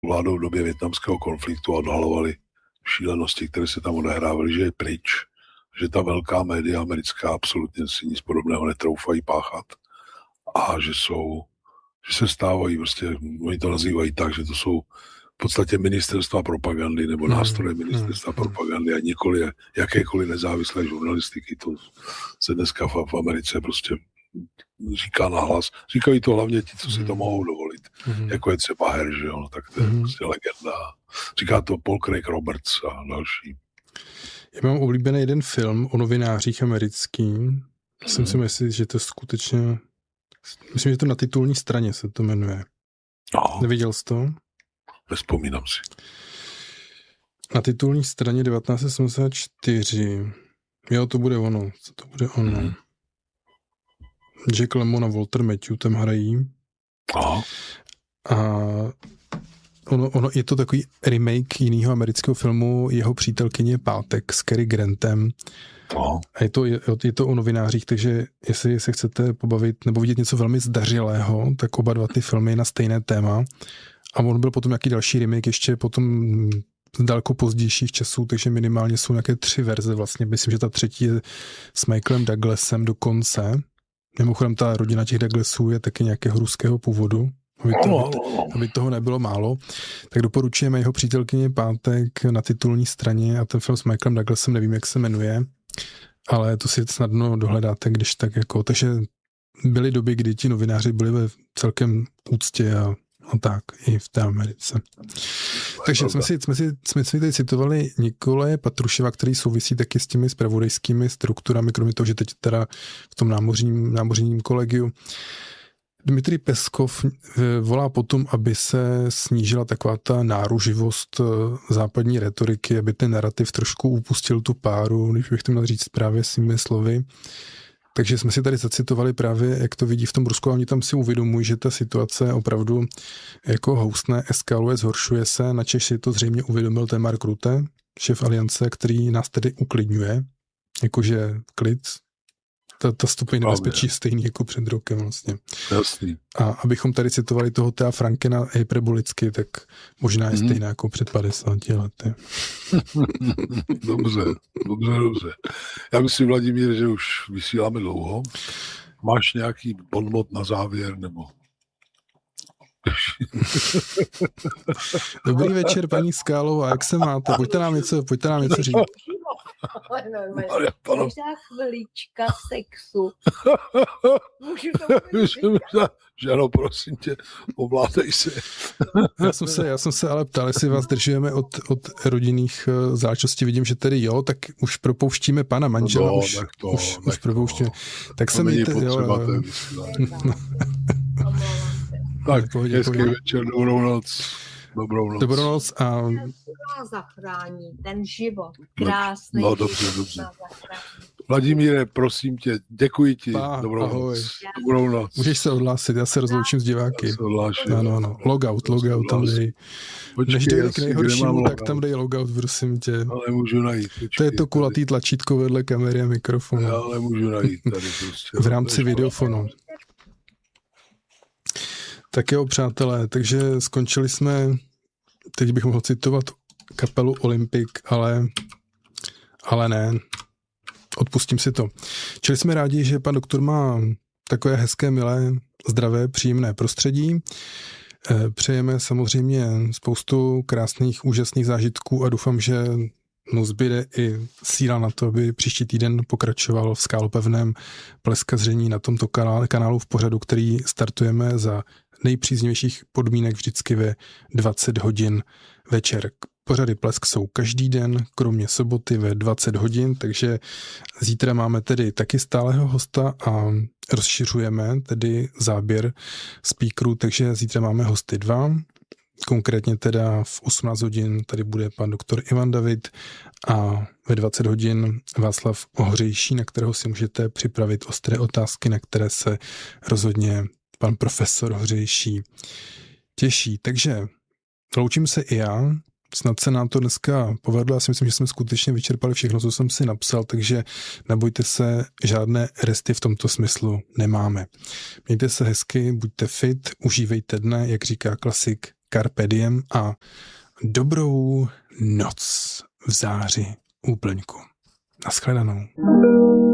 vládou v době vietnamského konfliktu a odhalovali šílenosti, které se tam odehrávaly, že je pryč, že ta velká média americká absolutně si nic podobného netroufají páchat a že se stávají prostě, oni to nazývají tak, že to jsou v podstatě ministerstva propagandy nebo nástroje ministerstva propagandy a nikoli jakékoliv nezávislé žurnalistiky. To se dneska v Americe prostě říká nahlas. Říkají to hlavně ti, co si to mohou dovolit. Jako je třeba Her, že jo, tak to je prostě legenda. Říká to Paul Craig Roberts a další. Já mám oblíbený jeden film o novinářích americký. Jsem si myslel, že to skutečně... Myslím, že to Na titulní straně se to jmenuje. No. Neviděl jsi to? Nevzpomínám si. Na titulní straně 1974. Jo, to bude ono. To bude ono. Jack Lemmon a Walter Matthau tam hrají. Aha. A ono je to takový remake jiného amerického filmu Jeho přítelkyně Pátek s Cary Grantem. Aha. A je to o novinářích, takže jestli se chcete pobavit nebo vidět něco velmi zdařilého, tak oba dva ty filmy na stejné téma. A on byl potom nějaký další remake ještě potom z daleko pozdějších časů, takže minimálně jsou nějaké 3 verze vlastně. Myslím, že ta třetí je s Michaelem Douglasem dokonce. Mimochodem ta rodina těch Douglasů je taky nějakého ruského původu, aby toho nebylo málo. Tak doporučujeme Jeho přítelkyně Pátek na titulní straně a ten film s Michaelem Douglasem, nevím, jak se jmenuje, ale to si snadno dohledáte, když tak jako. Takže byly doby, kdy ti novináři byli ve celkem úctě a tak i v té Americe. Takže jsme si tady citovali Nikolaje Patruševa, který souvisí taky s těmi zpravodajskými strukturami, kromě toho, že teď teda v tom námořním kolegiu. Dmitrij Peskov volá potom, aby se snížila taková ta náruživost západní retoriky, aby ten narrativ trošku upustil tu páru, když bych to měl říct právě svými slovy. Takže jsme si tady zacitovali právě, jak to vidí v tom Rusku, a oni tam si uvědomují, že ta situace opravdu jako houstne, eskaluje, zhoršuje se. Načež si to zřejmě uvědomil ten Mark Rutte, šéf Aliance, který nás tedy uklidňuje, jakože klid, ta stupeň nebezpečí stejný jako před rokem vlastně. Jasný. A abychom tady citovali toho Thea Frankena hyperbolicky, tak možná je stejná jako před 50 lety. Dobře. Já myslím, Vladimír, že už vysíláme dlouho. Máš nějaký bonmot na závěr, nebo... Dobrý večer, paní Skálová, jak se máte? Pojďte nám něco říct. Ale normálně, každá chvilička sexu. Můžu to že ano, prosím tě, ovládej se. Já jsem se ale ptal, jestli vás držujeme od rodinných záležitostí. Vidím, že tedy jo, tak už propouštíme pana manžela. No, už propouštíme. Tak se mějte, jo. Tak, hezký večer, dobrou noc. Dobrou noc a... zachrání ten život. Krásný. No, dobře. Vladimíre, prosím tě, děkuji ti. Dobrou noc. Můžeš se odhlásit, já se rozloučím s diváky. Ano. Logout tam dej. Než dojde k nejhoršímu, tak tam dej logout, prosím tě. Ale nemůžu najít. To je to kulatý tlačítko vedle kamery a mikrofonu. Já nemůžu najít tady prostě. V rámci videofonu. Tak jo, přátelé, takže skončili jsme, teď bych mohl citovat kapelu Olympic, ale ne, odpustím si to. Čili jsme rádi, že pan doktor má takové hezké, milé, zdravé, příjemné prostředí. Přejeme samozřejmě spoustu krásných, úžasných zážitků a doufám, že mu zbyde i síla na to, aby příští týden pokračoval v skálopevném pleskaření na tomto kanálu v pořadu, který startujeme za nejpříznivějších podmínek vždycky ve 20 hodin večer. Pořady Plesk jsou každý den, kromě soboty ve 20 hodin, takže zítra máme tedy taky stálého hosta a rozšiřujeme tedy záběr speakerů, takže zítra máme hosty 2. Konkrétně teda v 18 hodin tady bude pan doktor Ivan David a ve 20 hodin Václav Hořejší, na kterého si můžete připravit ostré otázky, na které se rozhodně pan profesor Hořejší těší. Takže loučím se i já. Snad se nám to dneska povedlo. Já si myslím, že jsme skutečně vyčerpali všechno, co jsem si napsal, takže nebojte se, žádné resty v tomto smyslu nemáme. Mějte se hezky, buďte fit, užívejte dne, jak říká klasik, carpe diem a dobrou noc v záři úplňku. Naschledanou.